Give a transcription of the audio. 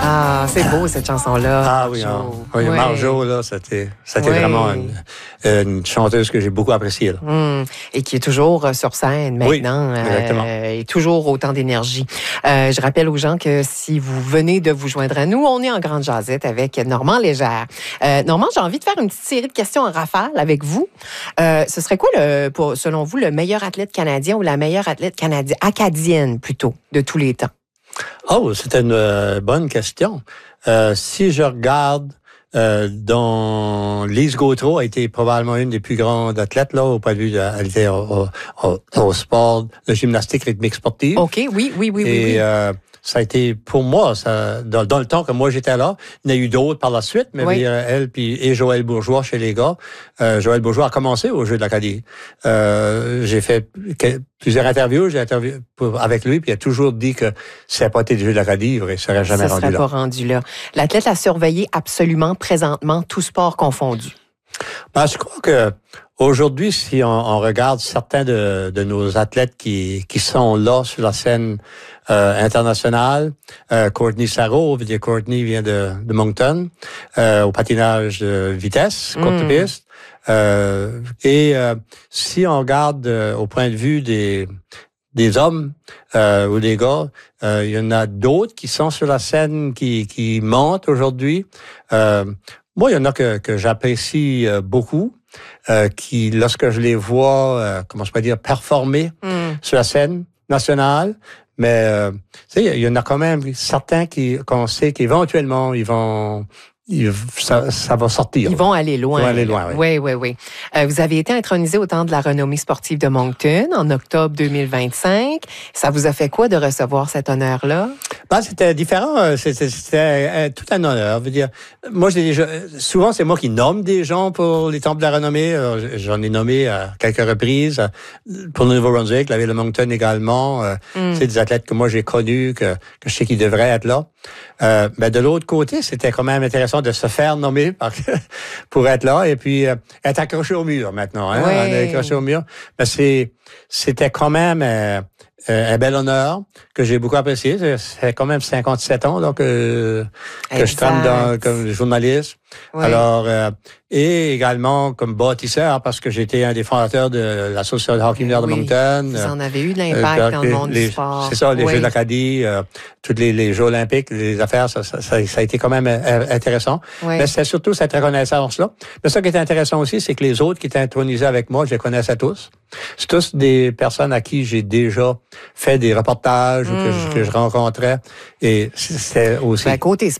Ah, c'est beau cette chanson-là. Ah oui, oui. Marjo, là, c'était vraiment une chanteuse que j'ai beaucoup appréciée. Là. Et qui est toujours sur scène maintenant. Oui, exactement. Et toujours autant d'énergie. Je rappelle aux gens que si vous venez de vous joindre à nous, on est en grande jasette avec Normand Légère. Normand, j'ai envie de faire une petite série de questions en rafale avec vous. Ce serait quoi, selon vous, le meilleur athlète canadien ou la meilleure athlète acadienne, plutôt, de tous les temps? Oh, c'était une bonne question. Si je regarde, Lise Gautreau a été probablement une des plus grandes athlètes, là, au point de vue elle était au sport de gymnastique rythmique sportive. OK, oui. Et ça a été, pour moi, dans le temps que moi j'étais là, il y en a eu d'autres par la suite, mais elle et Joël Bourgeois chez les gars. Joël Bourgeois a commencé au Jeux de l'Acadie. J'ai fait plusieurs interviews, avec lui, puis il a toujours dit que si ça n'avait pas été les Jeux de l'Acadie, il ne serait jamais rendu là. Ça serait pas rendu là. L'athlète a surveillé absolument présentement, tout sport confondu. Ben, je crois que aujourd'hui, si on regarde certains de nos athlètes qui sont là sur la scène internationale, Courtney Sarrault, Courtney vient de Moncton, au patinage de vitesse, courte piste. Si on regarde au point de vue des hommes ou des gars, il y en a d'autres qui sont sur la scène qui montent aujourd'hui. Moi, il y en a que j'apprécie beaucoup, qui, lorsque je les vois, comment je peux dire, performer sur la scène nationale, mais il y en a quand même certains qu'on sait qu'éventuellement, ça va sortir. Ils vont aller loin. Ils vont aller loin, oui. Oui. Vous avez été intronisé au Temple de la renommée sportive de Moncton en octobre 2025. Ça vous a fait quoi de recevoir cet honneur-là? Ben, c'était différent. C'était tout un honneur. Je veux dire, moi, souvent, c'est moi qui nomme des gens pour les Temples de la renommée. J'en ai nommé à quelques reprises. Pour le Nouveau-Brunswick, la ville de Moncton également. C'est des athlètes que moi, j'ai connus, que je sais qu'ils devraient être là. Mais de l'autre côté, c'était quand même intéressant de se faire nommer pour être là et puis être accroché au mur maintenant. Hein? Oui. On est accroché au mur. Mais c'était quand même un bel honneur que j'ai beaucoup apprécié. C'est quand même 57 ans donc que je trame comme journaliste. Oui. Alors, et également comme bâtisseur, parce que j'étais un des fondateurs de l'Association de hockey mineur de Moncton. Vous en avez eu de l'impact dans le monde du sport. C'est ça, les Jeux de l'Acadie, tous les Jeux olympiques, les affaires, ça a été quand même intéressant. Oui. Mais c'est surtout cette reconnaissance-là. Mais ça qui est intéressant aussi, c'est que les autres qui étaient intronisés avec moi, je les connaissais tous. C'est tous des personnes à qui j'ai déjà fait des reportages ou que je rencontrais. Et c'est aussi... côté